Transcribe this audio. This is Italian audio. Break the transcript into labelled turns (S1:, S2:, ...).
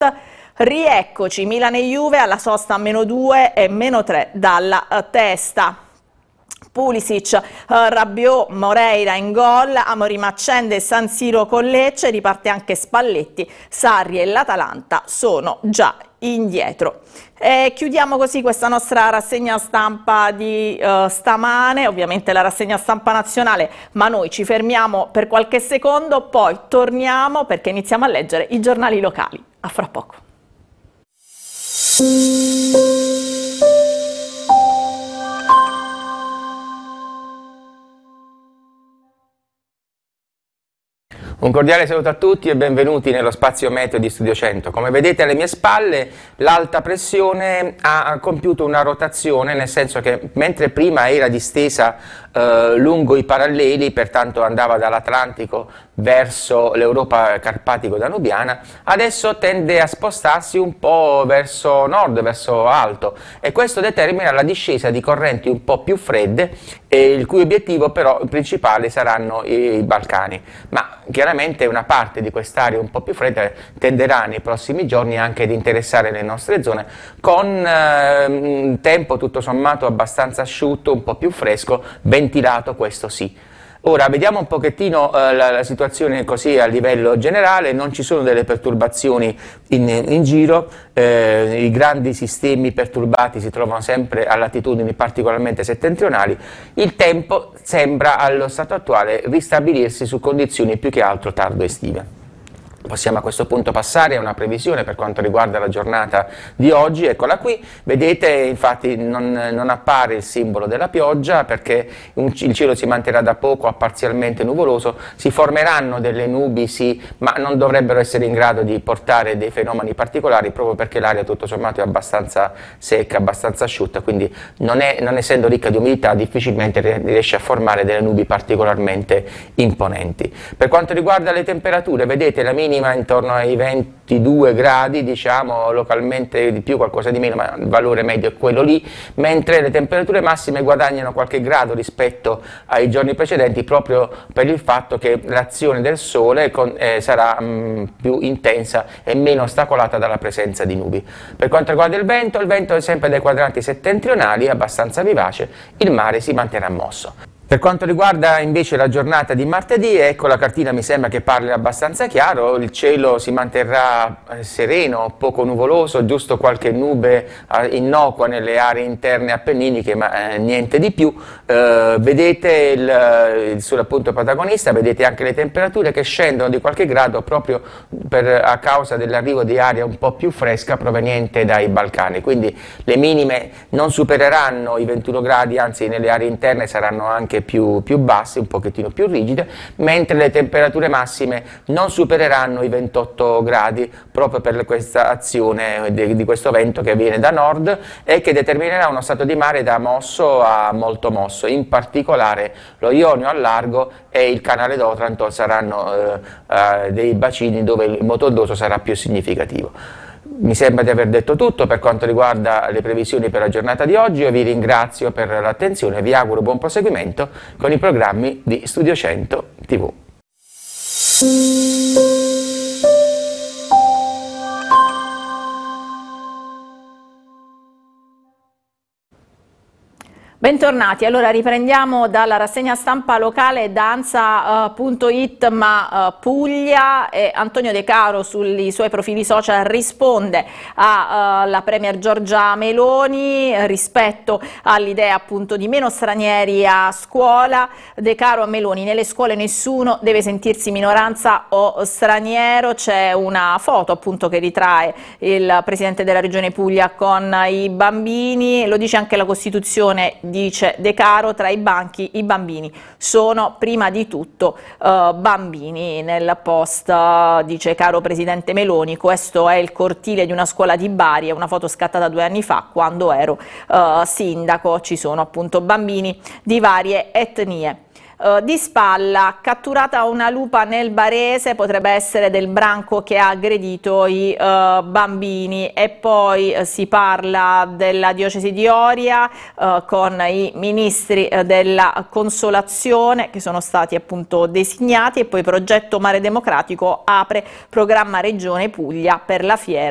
S1: Rieccoci, Milan e Juve alla sosta a -2 e -3 dalla testa. Pulisic, Rabiot, Moreira in gol, Amorim accende San Siro con Lecce, riparte anche Spalletti, Sarri e l'Atalanta sono già indietro. E chiudiamo così questa nostra rassegna stampa di stamane, ovviamente la rassegna stampa nazionale, ma noi ci fermiamo per qualche secondo, poi torniamo perché iniziamo a leggere i giornali locali. A fra poco.
S2: Un cordiale saluto a tutti e benvenuti nello spazio meteo di Studio 100. Come vedete alle mie spalle l'alta pressione ha compiuto una rotazione, nel senso che mentre prima era distesa lungo i paralleli, pertanto andava dall'Atlantico verso l'Europa carpatico-danubiana, adesso tende a spostarsi un po' verso nord, verso alto, e questo determina la discesa di correnti un po' più fredde, il cui obiettivo però principale saranno i Balcani. Ma chiaramente una parte di quest'area un po' più fredda tenderà nei prossimi giorni anche ad interessare le nostre zone, con un tempo tutto sommato abbastanza asciutto, un po' più fresco, ventilato, questo sì. Ora vediamo un pochettino la situazione così a livello generale. Non ci sono delle perturbazioni in giro, i grandi sistemi perturbati si trovano sempre a latitudini particolarmente settentrionali. Il tempo sembra allo stato attuale ristabilirsi su condizioni più che altro tardo estive. Possiamo a questo punto passare a una previsione per quanto riguarda la giornata di oggi. Eccola qui, vedete infatti non appare il simbolo della pioggia perché il cielo si manterrà da poco a parzialmente nuvoloso, si formeranno delle nubi sì, ma non dovrebbero essere in grado di portare dei fenomeni particolari proprio perché l'aria tutto sommato è abbastanza secca, abbastanza asciutta, quindi non essendo ricca di umidità difficilmente riesce a formare delle nubi particolarmente imponenti. Per quanto riguarda le temperature, vedete la minima intorno ai 22 gradi, diciamo localmente di più, qualcosa di meno, ma il valore medio è quello lì, mentre le temperature massime guadagnano qualche grado rispetto ai giorni precedenti proprio per il fatto che l'azione del sole sarà più intensa e meno ostacolata dalla presenza di nubi. Per quanto riguarda il vento è sempre dai quadranti settentrionali, abbastanza vivace, il mare si manterrà mosso. Per quanto riguarda invece la giornata di martedì, ecco la cartina mi sembra che parli abbastanza chiaro, il cielo si manterrà sereno, poco nuvoloso, giusto qualche nube innocua nelle aree interne appenniniche, ma niente di più. Vedete il sole appunto protagonista, vedete anche le temperature che scendono di qualche grado proprio a causa dell'arrivo di aria un po' più fresca proveniente dai Balcani, quindi le minime non supereranno i 21 gradi, anzi nelle aree interne saranno anche più basse, un pochettino più rigide, mentre le temperature massime non supereranno i 28 gradi proprio per questa azione di questo vento che viene da nord e che determinerà uno stato di mare da mosso a molto mosso. In particolare lo Ionio al largo e il canale d'Otranto saranno dei bacini dove il moto ondoso sarà più significativo. Mi sembra di aver detto tutto per quanto riguarda le previsioni per la giornata di oggi. Io vi ringrazio per l'attenzione e vi auguro buon proseguimento con i programmi di Studio 100 TV.
S1: Bentornati, allora riprendiamo dalla rassegna stampa locale da ANSA.it, ma Puglia, e Antonio De Caro sui suoi profili social risponde alla Premier Giorgia Meloni rispetto all'idea appunto di meno stranieri a scuola. De Caro a Meloni: nelle scuole nessuno deve sentirsi minoranza o straniero. C'è una foto appunto che ritrae il Presidente della Regione Puglia con i bambini, lo dice anche la Costituzione. Dice De Caro, tra i banchi i bambini sono prima di tutto bambini. Nel post dice: caro Presidente Meloni, questo è il cortile di una scuola di Bari, è una foto scattata 2 anni fa quando ero sindaco, ci sono appunto bambini di varie etnie. Di spalla, catturata una lupa nel Barese, potrebbe essere del branco che ha aggredito i bambini. E poi si parla della diocesi di Oria con i ministri della Consolazione che sono stati appunto designati, e poi progetto Mare Democratico apre programma Regione Puglia per la fiera